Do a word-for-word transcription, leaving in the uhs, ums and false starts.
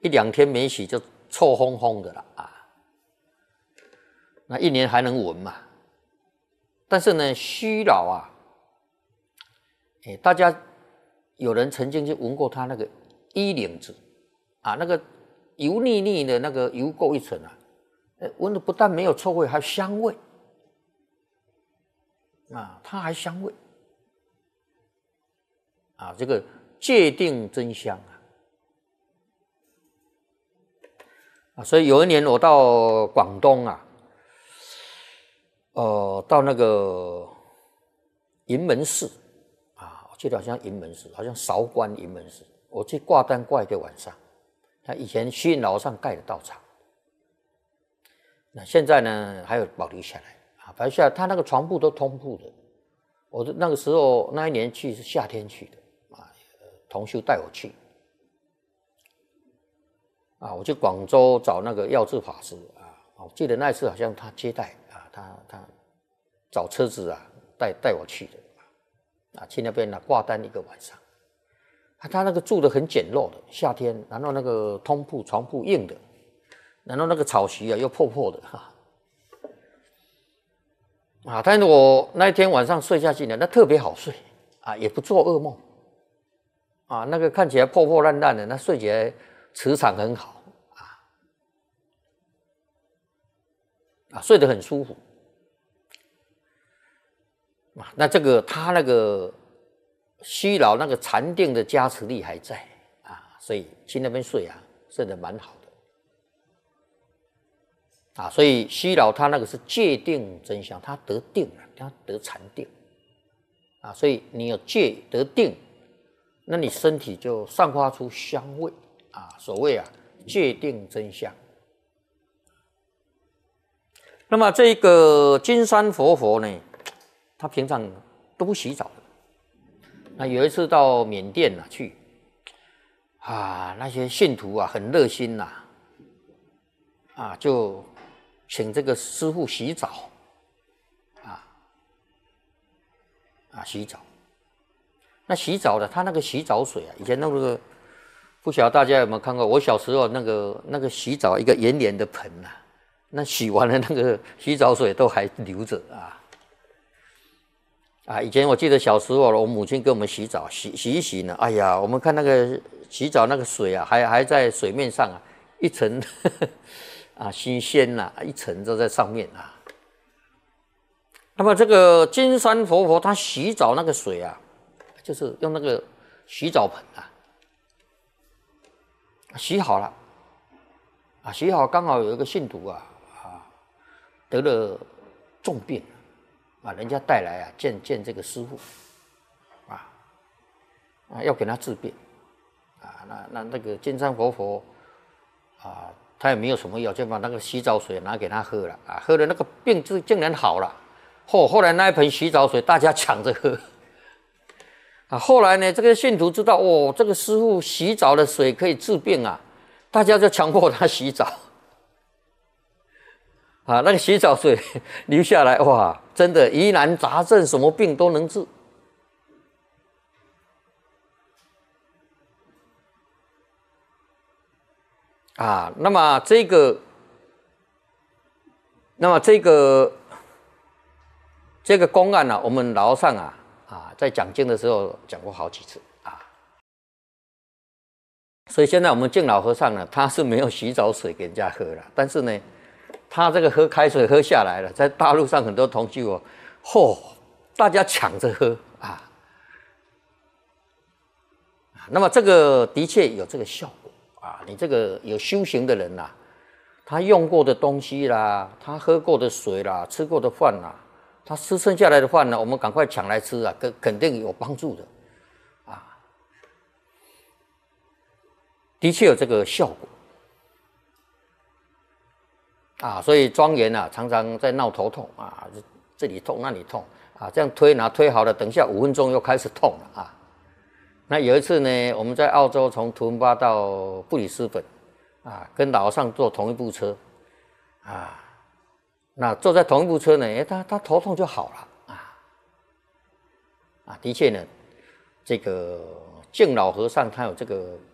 一两天没洗就臭烘烘的了啊。那一年还能闻嘛？但是呢，虚老啊，哎，大家有人曾经去闻过他那个衣领子啊，那个油腻腻的那个油垢一层啊，闻的不但没有臭味，还有香味啊，它还香味啊，这个界定真香啊。啊，所以有一年我到广东啊，呃，到那个云门寺啊，我记得好像云门寺，好像韶关云门寺，我去挂单挂一个晚上。他以前虚云老和尚盖的道场，那现在呢还有保留下来啊，保留下来，他那个床铺都通铺的。我那个时候那一年去是夏天去的啊，同修带我去。啊，我去广州找那个耀智法师啊，我记得那一次好像他接待啊，他他找车子啊带带我去的啊，去那边呢挂单一个晚上，啊，他那个住的很简陋的，夏天，然后那个通铺床铺硬的，然后那个草席啊又破破的哈，啊，但是我那一天晚上睡下去呢，那特别好睡啊，也不做噩梦啊，那个看起来破破烂烂的，那睡起来磁场很好。啊，睡得很舒服啊。那这个他那个虚老那个禅定的加持力还在啊，所以去那边睡啊，睡得蛮好的啊。所以虚老他那个是戒定真香，他得定了，他得禅定啊。所以你有戒得定，那你身体就散发出香味啊。所谓啊，戒定真香。那么这个金山活佛呢，他平常都不洗澡的。那有一次到缅甸啊去，啊，那些信徒啊很热心呐、啊，啊，就请这个师父洗澡，啊，啊洗澡。那洗澡的，他那个洗澡水啊，以前那个不晓得大家有没有看过？我小时候那个那个洗澡一个圆圆的盆呐、啊。那洗完了，那个洗澡水都还留着啊！啊，以前我记得小时候，我母亲给我们洗澡，洗洗一洗呢，哎呀，我们看那个洗澡那个水啊，还还在水面上啊，一层呵呵啊新鲜呐、啊，一层都在上面啊。那么这个金山活佛他洗澡那个水啊，就是用那个洗澡盆啊，洗好了啊，洗好刚好有一个信徒啊。得了重病啊，人家带来啊见见这个师父啊，啊要给他治病啊，那那那个金山活佛啊，他也没有什么药，就把那个洗澡水拿给他喝了啊，喝了那个病就竟然好了。后后来那一盆洗澡水大家抢着喝啊，后来呢，这个信徒知道哦，这个师父洗澡的水可以治病啊，大家就强迫他洗澡。啊，那个洗澡水流下来，哇，真的疑难杂症，什么病都能治。啊，那么这个，那么这个这个公案呢、啊，我们老和尚啊啊，在讲经的时候讲过好几次啊。所以现在我们敬老和尚呢，他是没有洗澡水给人家喝了，但是呢。他这个喝开水喝下来了，在大陆上很多同居哦，嚯、哦，大家抢着喝啊。那么这个的确有这个效果啊，你这个有修行的人呐、啊，他用过的东西啦，他喝过的水啦，吃过的饭啦，他吃剩下来的饭呢，我们赶快抢来吃啊，肯肯定有帮助的啊，的确有这个效果。啊，所以庄严啊，常常在闹头痛啊，这里痛那里痛啊，这样推拿推好了，等一下五分钟又开始痛了啊。那有一次呢，我们在澳洲从图文巴到布里斯本啊，跟老和尚坐同一部车啊，那坐在同一部车呢，哎，他他头痛就好了啊啊，的确呢，这个敬老和尚他有这个